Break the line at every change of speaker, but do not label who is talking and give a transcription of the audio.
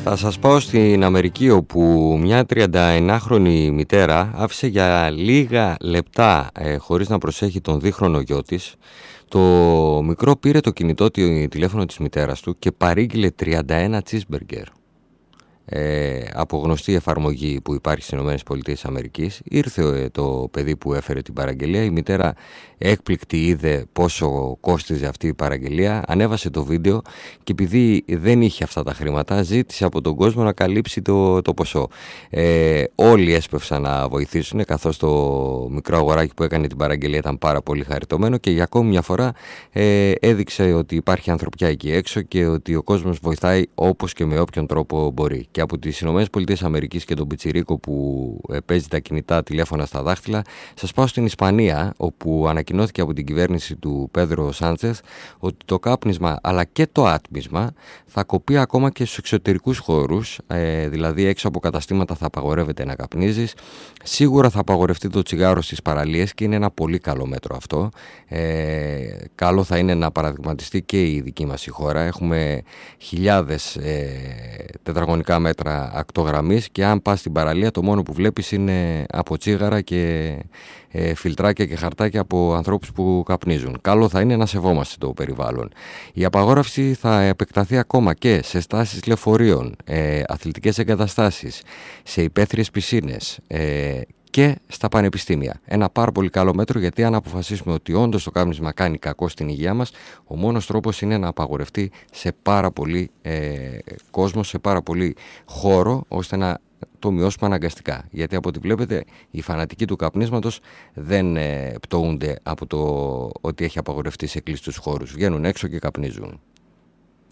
Θα σας πάω στην Αμερική, όπου μια 39χρονη μητέρα άφησε για λίγα λεπτά, χωρίς να προσέχει τον δίχρονο γιο της. Το μικρό πήρε το κινητό τηλέφωνο της μητέρας του και παρήγγειλε 31 cheeseburger από γνωστή εφαρμογή που υπάρχει στις ΗΠΑ. Ήρθε το παιδί που έφερε την παραγγελία. Η μητέρα έκπληκτη είδε πόσο κόστιζε αυτή η παραγγελία, ανέβασε το βίντεο και επειδή δεν είχε αυτά τα χρήματα, ζήτησε από τον κόσμο να καλύψει το ποσό. Όλοι έσπευσαν να βοηθήσουν, καθώς το μικρό αγοράκι που έκανε την παραγγελία ήταν πάρα πολύ χαριτωμένο και για ακόμη μια φορά έδειξε ότι υπάρχει ανθρωπιά εκεί έξω και ότι ο κόσμος βοηθάει όπως και με όποιον τρόπο μπορεί. Και από τις ΗΠΑ και τον πιτσιρίκο που παίζει τα κινητά τηλέφωνα στα δάχτυλα, σας πάω στην Ισπανία, όπου ανακοινώθηκε από την κυβέρνηση του Πέδρο Σάντσεθ ότι το κάπνισμα αλλά και το άτμισμα θα κοπεί ακόμα και στους εξωτερικούς χώρους, δηλαδή έξω από καταστήματα θα απαγορεύεται να καπνίζεις. Σίγουρα θα απαγορευτεί το τσιγάρο στις παραλίες και είναι ένα πολύ καλό μέτρο αυτό. Καλό θα είναι να παραδειγματιστεί και η δική μας η χώρα. Έχουμε χιλιάδες τετραγωνικά μέτρα ακτογραμμής και αν πας στην παραλία το μόνο που βλέπεις είναι από τσίγαρα και φιλτράκια και χαρτάκια από ανθρώπους που καπνίζουν. Καλό θα είναι να σεβόμαστε το περιβάλλον. Η απαγόρευση θα επεκταθεί ακόμα και σε στάσεις λεωφορείων, αθλητικές εγκαταστάσεις, σε υπαίθριες πισίνες και στα πανεπιστήμια. Ένα πάρα πολύ καλό μέτρο, γιατί αν αποφασίσουμε ότι όντως το κάπνισμα κάνει κακό στην υγεία μας, ο μόνος τρόπος είναι να απαγορευτεί σε πάρα πολύ κόσμο, σε πάρα πολύ χώρο, ώστε να το μειώσουμε αναγκαστικά. Γιατί από ό,τι βλέπετε οι φανατικοί του καπνίσματος δεν πτωούνται από το ότι έχει απαγορευτεί σε κλειστούς χώρους. Βγαίνουν έξω και καπνίζουν.